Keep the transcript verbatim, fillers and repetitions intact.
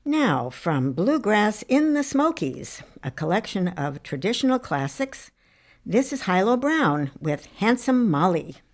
Now, from Bluegrass in the Smokies, a collection of traditional classics, this is Hilo Brown with Handsome Molly.